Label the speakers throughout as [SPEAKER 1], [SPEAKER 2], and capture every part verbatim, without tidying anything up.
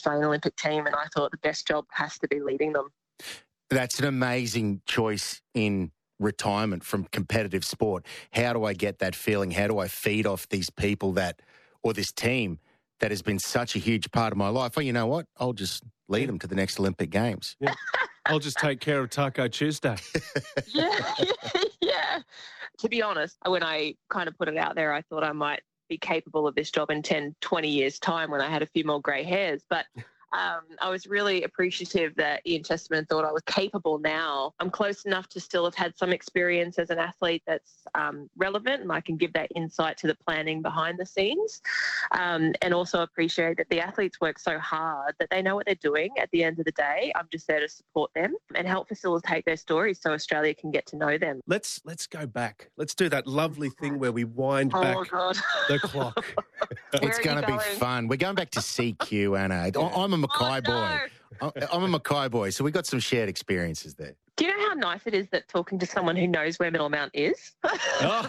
[SPEAKER 1] Australian Olympic team, and I thought the best job has to be leading them.
[SPEAKER 2] That's an amazing choice in retirement from competitive sport. How do I get that feeling? How do I feed off these people that, or this team that has been such a huge part of my life? Well, you know what? I'll just lead them to the next Olympic Games.
[SPEAKER 3] Yeah. I'll just take care of Taco Tuesday.
[SPEAKER 1] yeah, yeah, yeah. To be honest, when I kind of put it out there, I thought I might be capable of this job in ten, twenty years' time when I had a few more grey hairs. But um, I was really appreciative that Ian Chesterman thought I was capable now. I'm close enough to still have had some experience as an athlete that's um, relevant, and I can give that insight to the planning behind the scenes. Um, and also appreciate that the athletes work so hard that they know what they're doing at the end of the day. I'm just there to support them and help facilitate their stories so Australia can get to know them.
[SPEAKER 3] Let's let's go back. Let's do that lovely thing where we wind
[SPEAKER 1] oh,
[SPEAKER 3] back
[SPEAKER 1] God.
[SPEAKER 3] the clock.
[SPEAKER 2] It's going to be fun. We're going back to C Q, Anna. I'm a Mackay
[SPEAKER 1] oh, no.
[SPEAKER 2] boy. I'm a Mackay boy, so we got some shared experiences there.
[SPEAKER 1] Do you know how nice it is that talking to someone who knows where Middle Mount is?
[SPEAKER 3] oh.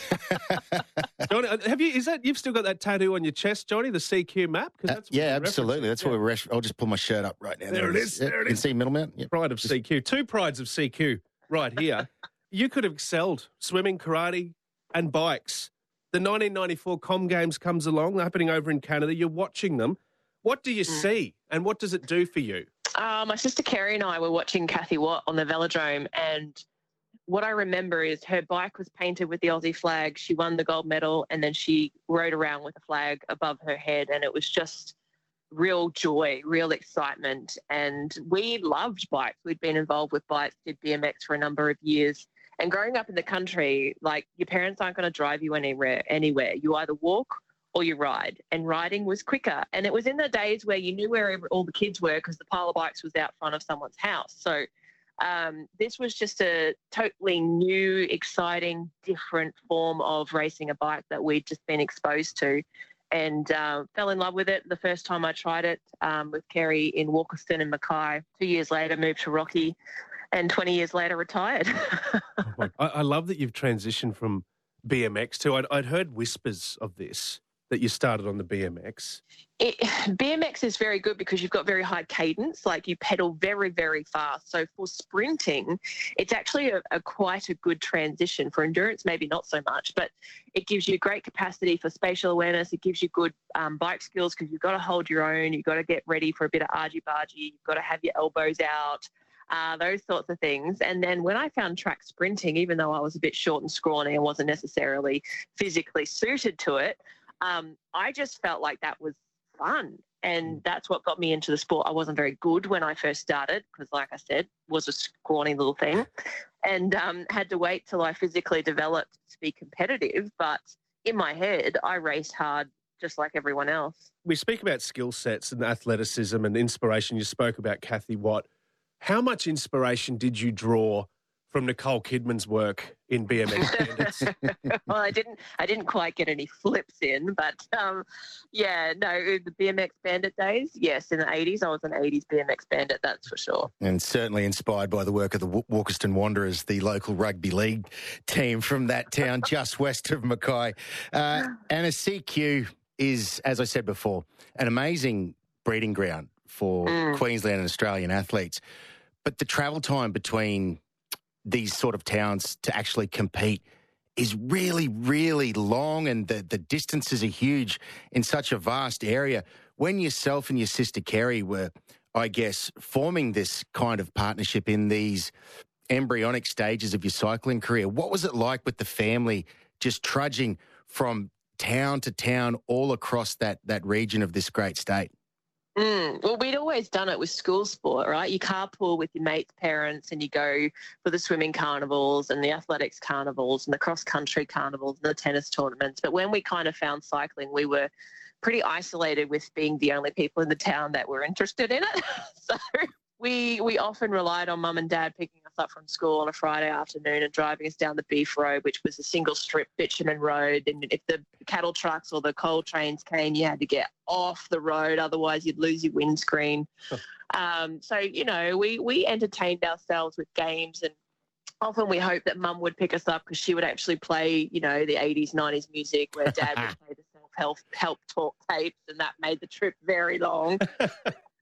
[SPEAKER 3] Johnny, have you? Is that you've still got that tattoo on your chest, Johnny? The C Q map?
[SPEAKER 2] Uh,
[SPEAKER 3] that's
[SPEAKER 2] yeah, absolutely. That's yeah. what we're. I'll just pull my shirt up right now.
[SPEAKER 3] There, there it is. is. There it is.
[SPEAKER 2] You can see Middle Mount. Yep.
[SPEAKER 3] Pride of just... C Q. Two prides of C Q right here. You could have excelled swimming, karate, and bikes. The nineteen ninety-four Com Games comes along. They're happening over in Canada. You're watching them. What do you mm. see, and what does it do for you?
[SPEAKER 1] Uh, my sister Kerry and I were watching Kathy Watt on the velodrome, and what I remember is her bike was painted with the Aussie flag. She won the gold medal, and then she rode around with a flag above her head, and it was just real joy, real excitement. And we loved bikes. We'd been involved with bikes, did B M X for a number of years. And growing up in the country, like, your parents aren't going to drive you anywhere. Anywhere. You either walk or you ride, and riding was quicker. And it was in the days where you knew where all the kids were because the pile of bikes was out front of someone's house. So um, this was just a totally new, exciting, different form of racing a bike that we'd just been exposed to, and uh, fell in love with it the first time I tried it um, with Kerry in Walkerston and Mackay. Two years later, moved to Rocky, and twenty years later, retired.
[SPEAKER 3] oh I, I love that you've transitioned from B M X to, I'd, I'd heard whispers of this, that you started on the B M X?
[SPEAKER 1] It, B M X is very good because you've got very high cadence, like you pedal very, very fast. So for sprinting, it's actually a, a quite a good transition. For endurance, maybe not so much, but it gives you great capacity for spatial awareness. It gives you good um, bike skills because you've got to hold your own. You've got to get ready for a bit of argy-bargy. You've got to have your elbows out. Uh, those sorts of things. And then when I found track sprinting, even though I was a bit short and scrawny and wasn't necessarily physically suited to it, um, I just felt like that was fun. And that's what got me into the sport. I wasn't very good when I first started because, like I said, was a scrawny little thing, and um, had to wait till I physically developed to be competitive. But in my head, I raced hard just like everyone else.
[SPEAKER 3] We speak about skill sets and athleticism and inspiration. You spoke about Kathy Watt. How much inspiration did you draw from Nicole Kidman's work in B M X Bandits?
[SPEAKER 1] Well, I didn't I didn't quite get any flips in, but um, yeah, no, the B M X Bandit days, yes, in the eighties, I was an eighties B M X Bandit, that's for sure.
[SPEAKER 2] And certainly inspired by the work of the Walkerston Wanderers, the local rugby league team from that town just west of Mackay. Uh, and a C Q is, as I said before, an amazing breeding ground for mm. Queensland and Australian athletes. But the travel time between these sort of towns to actually compete is really, really long, and the, the distances are huge in such a vast area. When yourself and your sister Kerry were, I guess, forming this kind of partnership in these embryonic stages of your cycling career, what was it like with the family just trudging from town to town all across that, that region of this great state?
[SPEAKER 1] Mm, well, we'd always done it with school sport, right? You carpool with your mates' parents and you go for the swimming carnivals and the athletics carnivals and the cross-country carnivals and the tennis tournaments. But when we kind of found cycling, we were pretty isolated with being the only people in the town that were interested in it. So we we often relied on mum and dad picking us up from school on a Friday afternoon and driving us down the Beef Road, which was a single strip bitumen road. And if the cattle trucks or the coal trains came, you had to get off the road, otherwise you'd lose your windscreen. um, so, you know, we, we entertained ourselves with games, and often we hoped that mum would pick us up because she would actually play, you know, the eighties, nineties music, where dad would play the self-help help talk tapes, and that made the trip very long.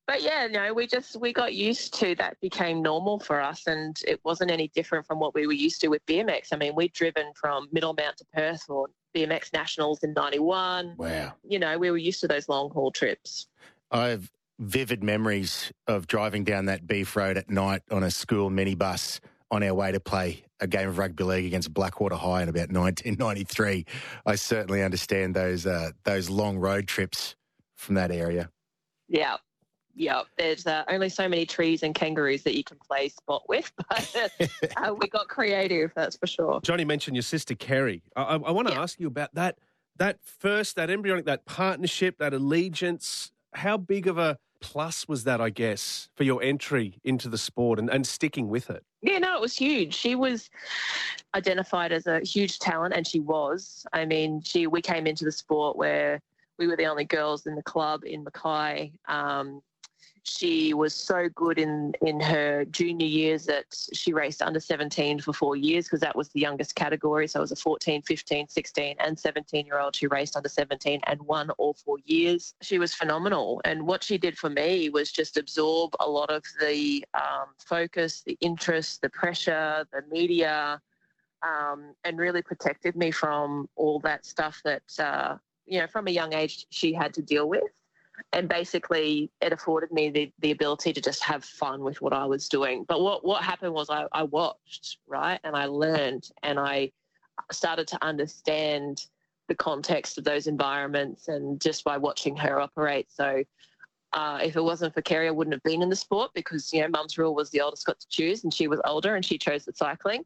[SPEAKER 1] But yeah, no, we just we got used to that became normal for us, and it wasn't any different from what we were used to with B M X. I mean, we'd driven from Middlemount to Perth for B M X Nationals in ninety-one.
[SPEAKER 2] Wow.
[SPEAKER 1] You know, we were used to those long haul trips.
[SPEAKER 2] I have vivid memories of driving down that Beef Road at night on a school minibus on our way to play a game of rugby league against Blackwater High in about nineteen ninety-three. I certainly understand those uh, those long road trips from that area.
[SPEAKER 1] Yeah. Yeah, there's uh, only so many trees and kangaroos that you can play spot with, but uh, we got creative, that's for sure.
[SPEAKER 3] Johnny mentioned your sister, Kerry. I, I, I want to
[SPEAKER 1] Yeah.
[SPEAKER 3] ask you about that, that first, that embryonic, that partnership, that allegiance. How big of a plus was that, I guess, for your entry into the sport and, and sticking with it?
[SPEAKER 1] Yeah, no, it was huge. She was identified as a huge talent, and she was. I mean, she we came into the sport where we were the only girls in the club in Mackay. Um, She was so good in, in her junior years that she raced under seventeen for four years because that was the youngest category. So it was a fourteen, fifteen, sixteen and seventeen-year-old. She raced under seventeen and won all four years. She was phenomenal. And what she did for me was just absorb a lot of the um, focus, the interest, the pressure, the media, um, and really protected me from all that stuff that, uh, you know, from a young age she had to deal with. And basically it afforded me the, the ability to just have fun with what I was doing. But what, what happened was I, I watched, right, and I learned and I started to understand the context of those environments and just by watching her operate. So uh, if it wasn't for Kerry, I wouldn't have been in the sport because, you know, Mum's rule was the oldest got to choose and she was older and she chose the cycling.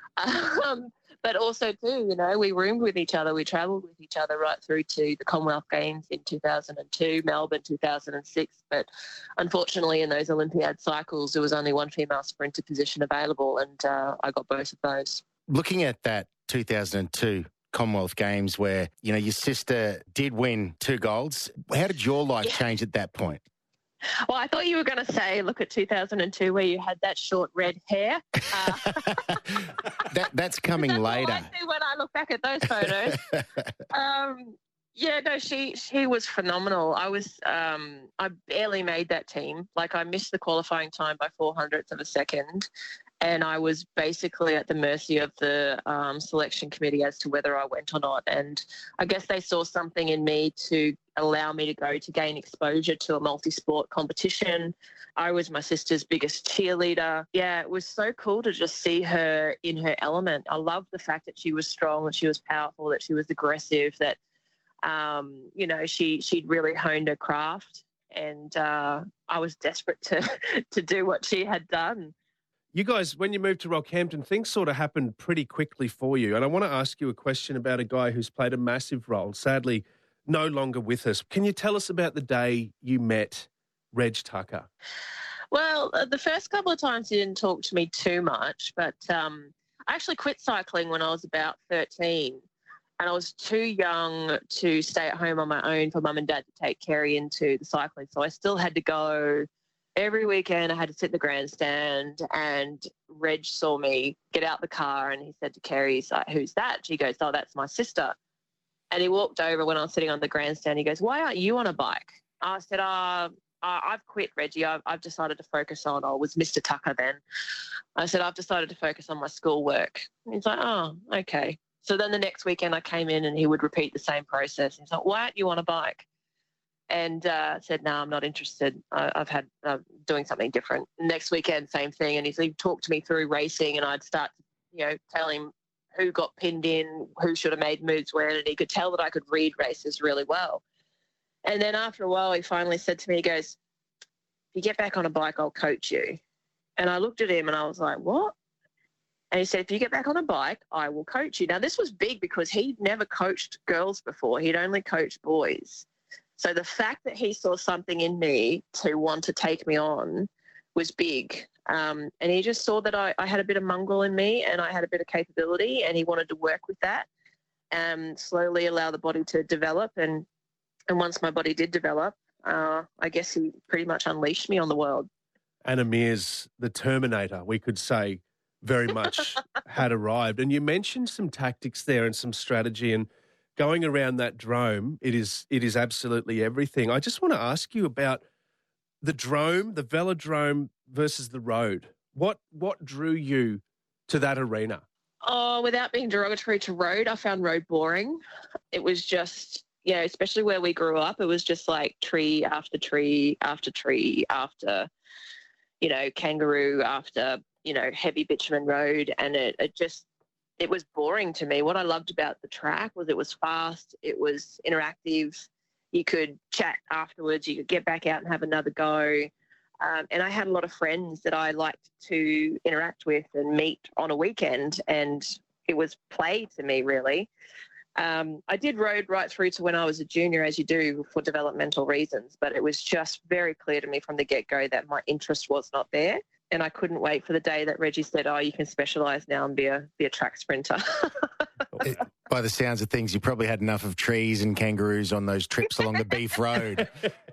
[SPEAKER 1] Um, But also, too, you know, we roomed with each other. We travelled with each other right through to the Commonwealth Games in two thousand two, Melbourne two thousand six. But unfortunately, in those Olympiad cycles, there was only one female sprinter position available, and uh, I got both of those.
[SPEAKER 2] Looking at that two thousand two Commonwealth Games where, you know, your sister did win two golds, how did your life
[SPEAKER 1] Yeah.
[SPEAKER 2] change at that point?
[SPEAKER 1] Well, I thought you were going to say, look at two thousand two where you had that short red hair. Uh,
[SPEAKER 2] that, that's coming
[SPEAKER 1] that's
[SPEAKER 2] later.
[SPEAKER 1] all I see when I look back at those photos. um, yeah, no, she she was phenomenal. I was um, I barely made that team. Like I missed the qualifying time by four hundredths of a second, and I was basically at the mercy of the um, selection committee as to whether I went or not. And I guess they saw something in me to allow me to go to gain exposure to a multi-sport competition. I was my sister's biggest cheerleader. Yeah, it was so cool to just see her in her element. I loved the fact that she was strong, that she was powerful, that she was aggressive, that, um, you know, she, she'd really honed her craft. And uh, I was desperate to, to do what she had done.
[SPEAKER 3] You guys, when you moved to Rockhampton, things sort of happened pretty quickly for you. And I want to ask you a question about a guy who's played a massive role, sadly no longer with us. Can you tell us about the day you met Reg Tucker?
[SPEAKER 1] Well, uh, the first couple of times he didn't talk to me too much, but um, I actually quit cycling when I was about thirteen. And I was too young to stay at home on my own for mum and dad to take Kerry into the cycling. So I still had to go every weekend. I had to sit in the grandstand, and Reg saw me get out the car and he said to Kerry, he's like, "Who's that?" She goes, "Oh, that's my sister." And he walked over when I was sitting on the grandstand. He goes, "Why aren't you on a bike?" I said, uh, I've quit, Reggie. I've, I've decided to focus on, I was Mister Tucker then. I said, "I've decided to focus on my schoolwork." And he's like, "Oh, okay." So then the next weekend I came in and he would repeat the same process. He's like, "Why aren't you on a bike?" And uh, said, "No, I'm not interested. I, I've had uh, doing something different." Next weekend, same thing. And he's, he talked to me through racing, and I'd start, you know, tell him who got pinned in, who should have made moves when, and he could tell that I could read races really well. And then after a while, he finally said to me, he goes, "If you get back on a bike, I'll coach you." And I looked at him and I was like, "What?" And he said, "If you get back on a bike, I will coach you." Now, this was big because he'd never coached girls before. He'd only coached boys. So the fact that he saw something in me to want to take me on was big. Um, and he just saw that I, I had a bit of mongrel in me and I had a bit of capability, and he wanted to work with that and slowly allow the body to develop. And, and once my body did develop, uh, I guess he pretty much unleashed me on the world.
[SPEAKER 3] Anna Meares, the Terminator, we could say, very much had arrived. And you mentioned some tactics there and some strategy, and going around that drome, it is it is absolutely everything. I just want to ask you about the Drome, the Velodrome versus the road. What what drew you to that arena?
[SPEAKER 1] Oh, without being derogatory to road, I found road boring. It was just, you know, especially where we grew up, it was just like tree after tree after tree after, you know, kangaroo after, you know, heavy bitumen road. And it, it just, it was boring to me. What I loved about the track was it was fast, it was interactive. You could chat afterwards, you could get back out and have another go. Um, and I had a lot of friends that I liked to interact with and meet on a weekend, and it was play to me, really. Um, I did road right through to when I was a junior, as you do, for developmental reasons, but it was just very clear to me from the get-go that my interest was not there, and I couldn't wait for the day that Reggie said, oh, you can specialise now and be a, be a track sprinter.
[SPEAKER 2] It, by the sounds of things, you probably had enough of trees and kangaroos on those trips along the Beef Road.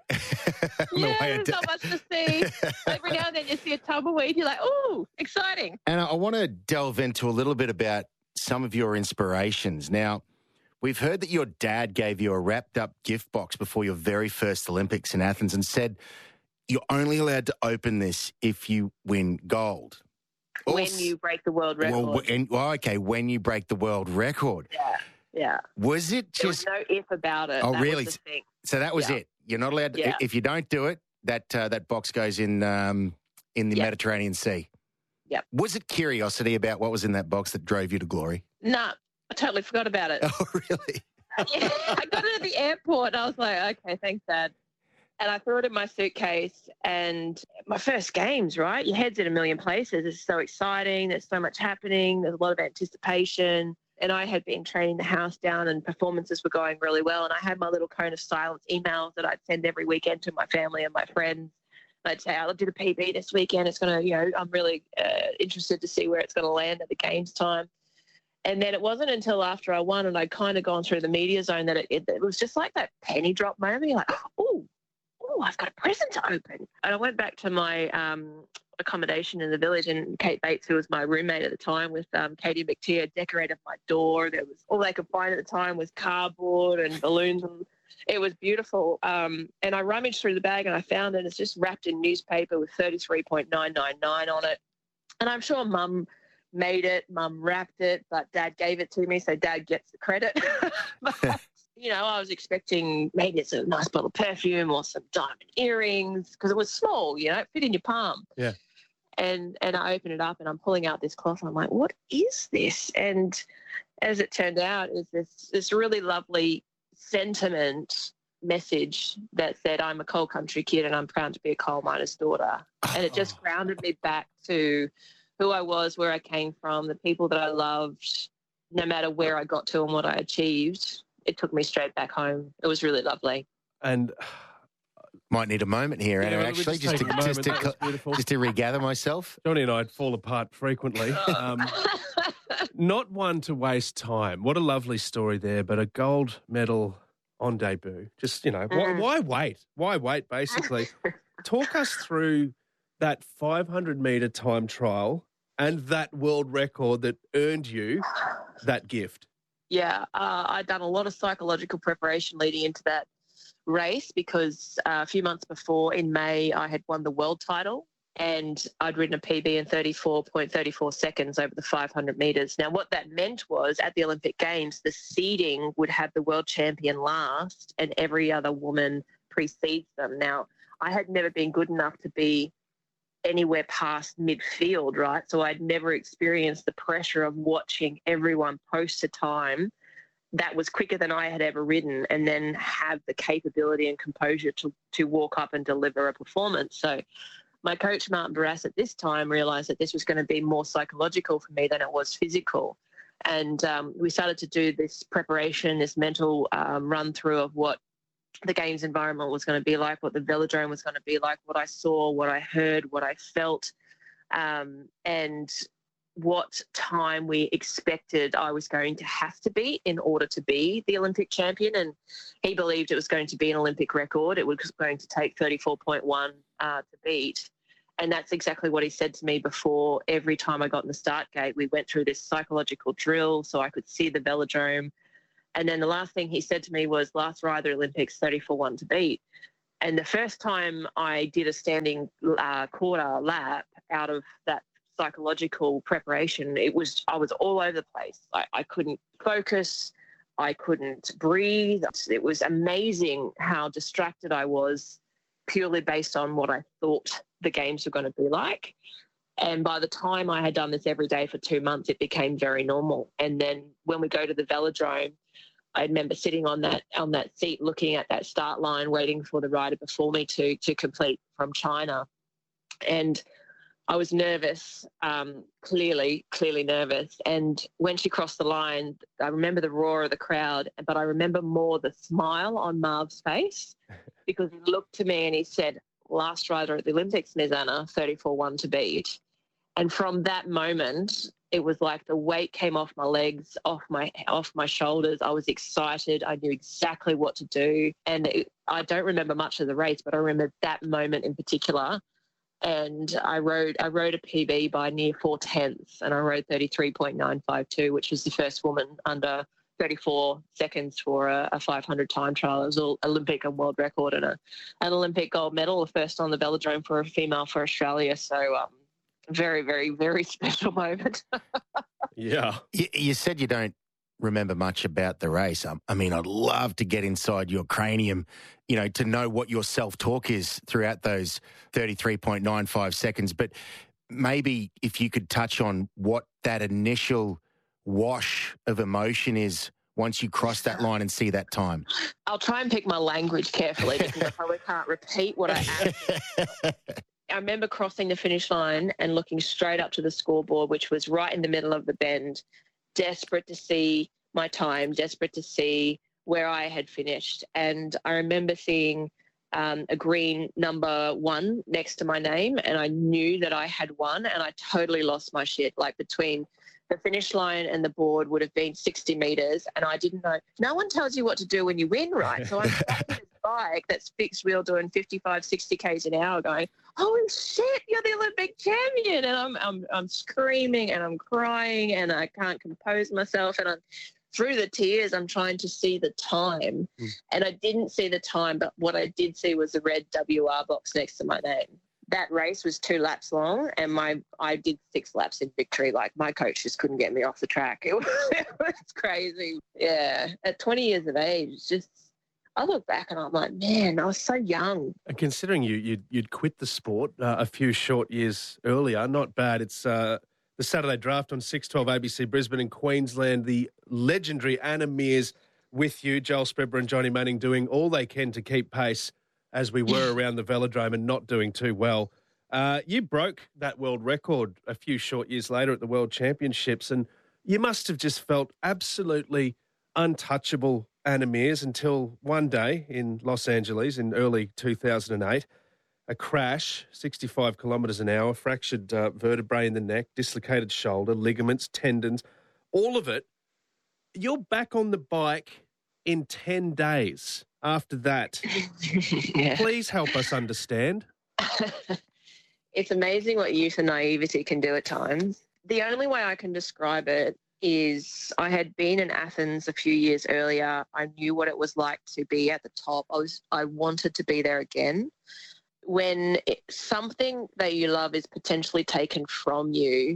[SPEAKER 1] Yeah, there's not much to see. Every now and then you see a tumbleweed, you're like, oh, exciting.
[SPEAKER 2] And I want to delve into a little bit about some of your inspirations. Now, we've heard that your dad gave you a wrapped-up gift box before your very first Olympics in Athens and said you're only allowed to open this if you win gold.
[SPEAKER 1] When
[SPEAKER 2] Also,
[SPEAKER 1] you break the world record.
[SPEAKER 2] Well, when, well, okay, when you break the world record.
[SPEAKER 1] Yeah, yeah.
[SPEAKER 2] Was it
[SPEAKER 1] There was
[SPEAKER 2] just...
[SPEAKER 1] no if about it.
[SPEAKER 2] Oh,
[SPEAKER 1] that
[SPEAKER 2] really?
[SPEAKER 1] Was the thing.
[SPEAKER 2] So that was
[SPEAKER 1] Yeah.
[SPEAKER 2] it. You're not allowed to...
[SPEAKER 1] Yeah.
[SPEAKER 2] If you don't do it, that uh, that box goes in um, in the
[SPEAKER 1] Yep.
[SPEAKER 2] Mediterranean Sea.
[SPEAKER 1] Yep.
[SPEAKER 2] Was it curiosity about what was in that box that drove you to glory?
[SPEAKER 1] Nah, I totally forgot about it.
[SPEAKER 2] Oh, really?
[SPEAKER 1] Yeah, I got it at the airport and I was like, okay, thanks, Dad. And I threw it in my suitcase, and my first games, right? Your head's in a million places. It's so exciting. There's so much happening. There's a lot of anticipation. And I had been training the house down and performances were going really well. And I had my little cone of silence emails that I'd send every weekend to my family and my friends. I'd say, I'll do the P B this weekend. It's going to, you know, I'm really uh, interested to see where it's going to land at the games time. And then it wasn't until after I won and I'd kind of gone through the media zone that it, it, it was just like that penny drop moment. You're like, oh, oh, I've got a present to open. And I went back to my um, accommodation in the village, and Kate Bates, who was my roommate at the time, with um, Katie McTeer, decorated my door. There was all they could find at the time was cardboard and balloons, and it was beautiful. Um, and I rummaged through the bag and I found it. It's just wrapped in newspaper with thirty-three point nine nine nine on it. And I'm sure Mum made it, Mum wrapped it, but Dad gave it to me, so Dad gets the credit. But, you know, I was expecting maybe it's a nice bottle of perfume or some diamond earrings, because it was small, you know, it fit in your palm.
[SPEAKER 3] Yeah.
[SPEAKER 1] And and I open it up and I'm pulling out this cloth and I'm like, what is this? And as it turned out, is this this really lovely sentiment message that said, I'm a coal country kid and I'm proud to be a coal miner's daughter. And it just grounded me back to who I was, where I came from, the people that I loved, no matter where I got to and what I achieved. It took me straight back home. It was really lovely.
[SPEAKER 3] And
[SPEAKER 2] Might need a moment here, Anna,
[SPEAKER 3] Yeah, we'll
[SPEAKER 2] actually,
[SPEAKER 3] just
[SPEAKER 2] just to,
[SPEAKER 3] take a moment.
[SPEAKER 2] just, to,
[SPEAKER 3] That was beautiful.
[SPEAKER 2] just to regather myself.
[SPEAKER 3] Johnny and I'd fall apart frequently. Um, not one to waste time. What a lovely story there, but a gold medal on debut. Just, you know, why,
[SPEAKER 1] Mm.
[SPEAKER 3] why wait? Why wait, basically? Talk us through that five hundred metre time trial and that world record that earned you that gift.
[SPEAKER 1] Yeah, uh, I'd done a lot of psychological preparation leading into that race, because uh, a few months before, in May, I had won the world title and I'd ridden a P B in thirty-four point three four seconds over the five hundred metres. Now, what that meant was at the Olympic Games, the seeding would have the world champion last and every other woman precedes them. Now, I had never been good enough to be anywhere past midfield, right? So I'd never experienced the pressure of watching everyone post a time that was quicker than I had ever ridden, and then have the capability and composure to to walk up and deliver a performance. So my coach, Martin Barras, at this time realised that this was going to be more psychological for me than it was physical. And um, we started to do this preparation, this mental um, run through of what the games environment was going to be like, what the velodrome was going to be like, what I saw, what I heard, what I felt, um, and what time we expected I was going to have to be in order to be the Olympic champion. And he believed it was going to be an Olympic record. It was going to take thirty-four point one uh, to beat. And that's exactly what he said to me before every time I got in the start gate. We went through this psychological drill so I could see the velodrome. And then the last thing he said to me was, last ride at the Olympics, thirty-four one to beat. And the first time I did a standing uh, quarter lap out of that psychological preparation, it was I was all over the place. I, I couldn't focus. I couldn't breathe. It was amazing how distracted I was purely based on what I thought the games were going to be like. And by the time I had done this every day for two months, it became very normal. And then when we go to the velodrome, I remember sitting on that on that seat, looking at that start line, waiting for the rider before me to to complete from China. And I was nervous, um, clearly, clearly nervous. And when she crossed the line, I remember the roar of the crowd, but I remember more the smile on Marv's face, because he looked to me and he said, last rider at the Olympics, Miz Anna, thirty-four one to beat. And from that moment, it was like the weight came off my legs, off my off my shoulders. I was excited. I knew exactly what to do. And it, I don't remember much of the race, but I remember that moment in particular. And I rode I rode a P B by near four tenths, and I rode thirty-three point nine five two, which was the first woman under thirty-four seconds for a, a five hundred time trial. It was an Olympic and world record, and a, an Olympic gold medal, the first on the velodrome for a female for Australia. So um, very, very, very special moment.
[SPEAKER 3] Yeah.
[SPEAKER 2] You, you said you don't remember much about the race. Um, I mean, I'd love to get inside your cranium, you know, to know what your self-talk is throughout those thirty-three point nine five seconds. But maybe if you could touch on what that initial wash of emotion is once you cross that line and see that time.
[SPEAKER 1] I'll try and pick my language carefully because I probably can't repeat what I actually I remember crossing the finish line and looking straight up to the scoreboard, which was right in the middle of the bend, desperate to see my time, desperate to see where I had finished. And I remember seeing um, a green number one next to my name, and I knew that I had won, and I totally lost my shit. Like, between the finish line and the board would have been sixty metres, and I didn't know. No one tells you what to do when you win, right? So I'm driving this bike that's fixed wheel doing fifty-five, sixty kays an hour going, holy shit, you're the Olympic champion. And I'm, I'm, I'm screaming and I'm crying and I can't compose myself. And I'm through the tears, I'm trying to see the time. Mm. And I didn't see the time, but what I did see was the red W R box next to my name. That race was two laps long, and my I did six laps in victory. Like, my coach just couldn't get me off the track. It was, it was crazy. Yeah. At twenty years of age, it's just, I look back and I'm like, man, I was so young.
[SPEAKER 3] And considering you, you'd, you'd quit the sport uh, a few short years earlier, not bad. It's uh, the Saturday draft on six twelve A B C Brisbane in Queensland. The legendary Anna Meares with you, Joel Spebber and Johnny Manning, doing all they can to keep pace as we were around the velodrome and not doing too well. Uh, you broke that world record a few short years later at the World Championships, and you must have just felt absolutely untouchable, Anna Meares, until one day in Los Angeles in early two thousand eight, a crash, sixty-five kilometres an hour, fractured uh, vertebrae in the neck, dislocated shoulder, ligaments, tendons, all of it. You're back on the bike in ten days after that.
[SPEAKER 1] Yeah.
[SPEAKER 3] Please help us understand.
[SPEAKER 1] It's amazing what youth and naivety can do at times. The only way I can describe it is I had been in Athens a few years earlier. I knew what it was like to be at the top. I was, I wanted to be there again. When it, something that you love is potentially taken from you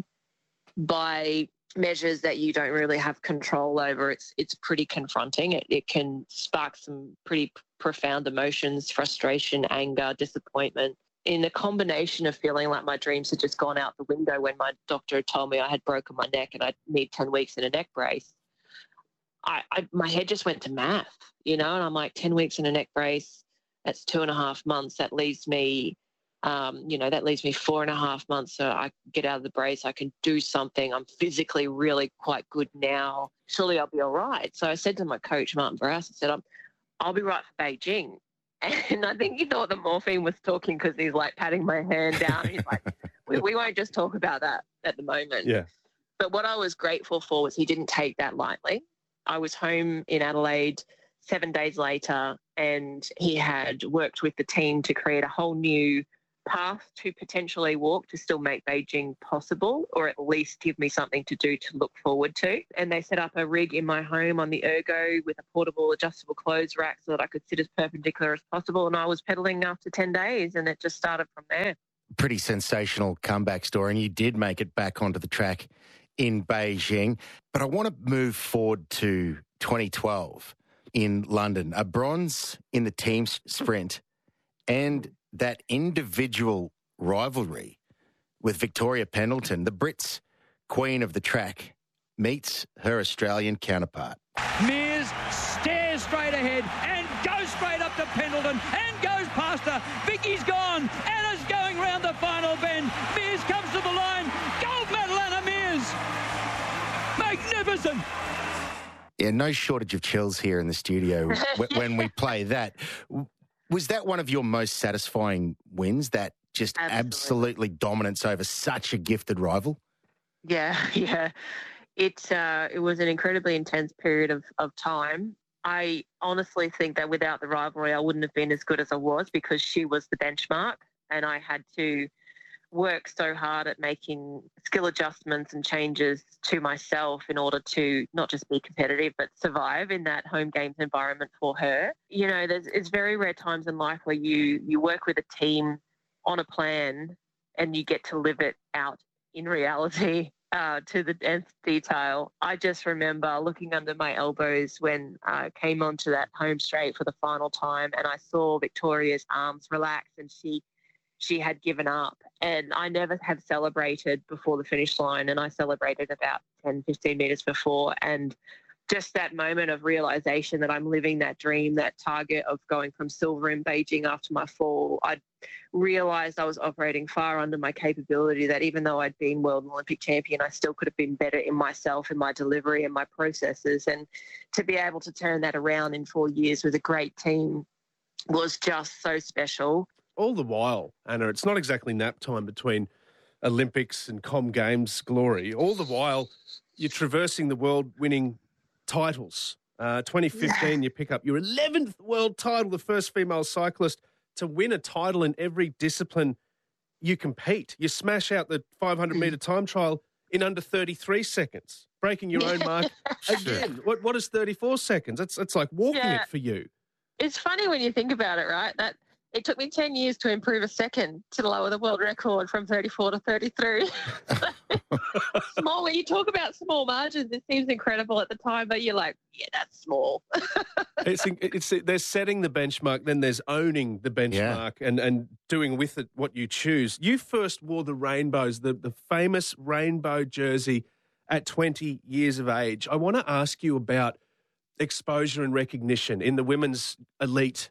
[SPEAKER 1] by measures that you don't really have control over, it's it's pretty confronting. It, it can spark some pretty p- profound emotions, frustration, anger, disappointment. In the combination of feeling like my dreams had just gone out the window when my doctor had told me I had broken my neck and I'd need ten weeks in a neck brace, I, I my head just went to math, you know, and I'm like, ten weeks in a neck brace, that's two and a half months. That leaves me, um, you know, that leaves me four and a half months. So I get out of the brace, I can do something. I'm physically really quite good now. Surely I'll be all right. So I said to my coach, Martin Barras, I said, I'm, I'll be right for Beijing. And I think he thought the morphine was talking because he's like patting my hand down. He's like, we, we won't just talk about that at the moment.
[SPEAKER 3] Yeah.
[SPEAKER 1] But what I was grateful for was he didn't take that lightly. I was home in Adelaide seven days later, and he had worked with the team to create a whole new path to potentially walk to still make Beijing possible, or at least give me something to do to look forward to. And they set up a rig in my home on the ergo with a portable adjustable clothes rack so that I could sit as perpendicular as possible. And I was pedaling after ten days, and it just started from there.
[SPEAKER 2] Pretty sensational comeback story, and you did make it back onto the track in Beijing. But I want to move forward to twenty twelve in London, a bronze in the team sprint, and that individual rivalry with Victoria Pendleton, the Brits' queen of the track, meets her Australian counterpart.
[SPEAKER 4] Mears stares straight ahead and goes straight up to Pendleton and goes past her. Vicky's gone. Anna's going round the final bend. Mears comes to the line. Gold medal, Anna Mears. Magnificent.
[SPEAKER 2] Yeah, no shortage of chills here in the studio when we play that. Was that one of your most satisfying wins, that just absolutely, absolutely dominance over such a gifted rival?
[SPEAKER 1] Yeah, yeah. It, uh, it was an incredibly intense period of, of time. I honestly think that without the rivalry, I wouldn't have been as good as I was, because she was the benchmark, and I had to work so hard at making skill adjustments and changes to myself in order to not just be competitive but survive in that home games environment for her. You know, there's it's very rare times in life where you you work with a team on a plan and you get to live it out in reality uh, to the nth detail. I just remember looking under my elbows when I uh, came onto that home straight for the final time, and I saw Victoria's arms relax, and she she had given up. And I never have celebrated before the finish line, and I celebrated about ten, fifteen metres before. And just that moment of realisation that I'm living that dream, that target of going from silver in Beijing after my fall, I realised I was operating far under my capability, that even though I'd been world and Olympic champion, I still could have been better in myself, in my delivery and my processes. And to be able to turn that around in four years with a great team was just so special.
[SPEAKER 3] All the while, Anna, it's not exactly nap time between Olympics and Com Games glory. All the while, you're traversing the world winning titles. Uh, twenty fifteen, yeah. You pick up your eleventh world title, the first female cyclist to win a title in every discipline you compete. You smash out the five hundred metre time trial in under thirty-three seconds, breaking your own mark again. What, what is thirty-four seconds? It's, it's like walking
[SPEAKER 1] yeah.
[SPEAKER 3] it for you.
[SPEAKER 1] It's funny when you think about it, right? That it took me ten years to improve a second to lower the world record from thirty-four to thirty-three. Small, when you talk about small margins, it seems incredible at the time, but you're like, yeah, that's small.
[SPEAKER 3] it's, it's There's setting the benchmark, then there's owning the benchmark yeah. and, and doing with it what you choose. You first wore the rainbows, the, the famous rainbow jersey at twenty years of age. I want to ask you about exposure and recognition in the women's elite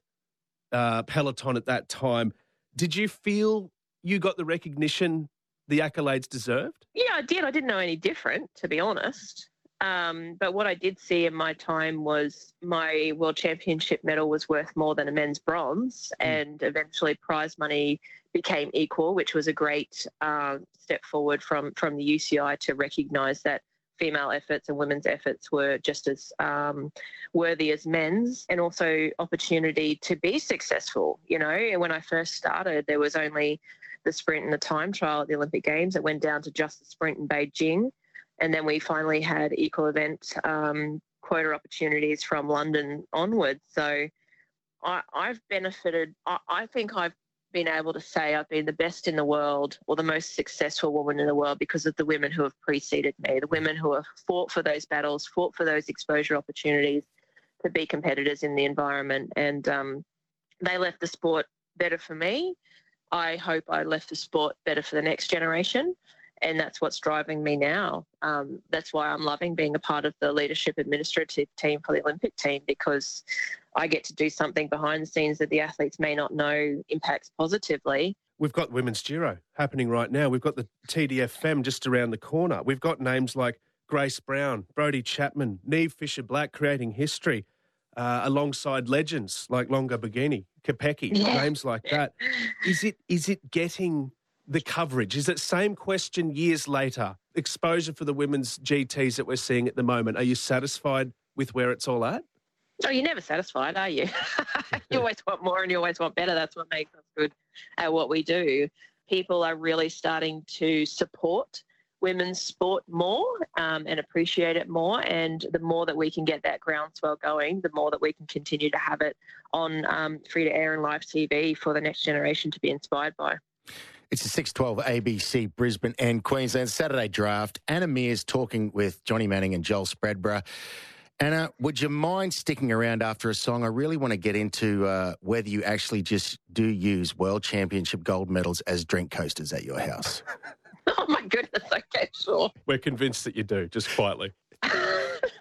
[SPEAKER 3] Uh, peloton at that time. Did you feel you got the recognition, the accolades deserved?
[SPEAKER 1] Yeah, I did. I didn't know any different, to be honest. Um, but what I did see in my time was my world championship medal was worth more than a men's bronze, mm. and eventually prize money became equal, which was a great uh, step forward from, from the U C I to recognise that female efforts and women's efforts were just as um, worthy as men's, and also opportunity to be successful. You know, and when I first started, there was only the sprint and the time trial at the Olympic Games. It went down to just the sprint in Beijing. And then we finally had equal event um, quota opportunities from London onwards. So I, I've benefited. I, I think I've been able to say I've been the best in the world, or the most successful woman in the world, because of the women who have preceded me, the women who have fought for those battles, fought for those exposure opportunities to be competitors in the environment. And um, they left the sport better for me. I hope I left the sport better for the next generation. And that's what's driving me now. Um, that's why I'm loving being a part of the leadership administrative team for the Olympic team, because I get to do something behind the scenes that the athletes may not know impacts positively.
[SPEAKER 3] We've got Women's Giro happening right now. We've got the T D F Femme just around the corner. We've got names like Grace Brown, Brodie Chapman, Niamh Fisher-Black creating history uh, alongside legends like Longa Borghini, Kopecky, yeah. names like that. Is it is it getting the coverage? Is it same question years later? Exposure for the women's G Ts that we're seeing at the moment. Are you satisfied with where it's all at?
[SPEAKER 1] Oh, you're never satisfied, are you? You always want more and you always want better. That's what makes us good at what we do. People are really starting to support women's sport more um, and appreciate it more. And the more that we can get that groundswell going, the more that we can continue to have it on um, free to air and live T V for the next generation to be inspired by.
[SPEAKER 2] It's a six twelve A B C, Brisbane and Queensland Saturday draft. Anna Mears talking with Johnny Manning and Joel Spreadborough. Anna, would you mind sticking around after a song? I really want to get into uh, whether you actually just do use World Championship gold medals as drink coasters at your house.
[SPEAKER 1] Oh, my goodness. Okay, sure.
[SPEAKER 3] We're convinced that you do, just quietly.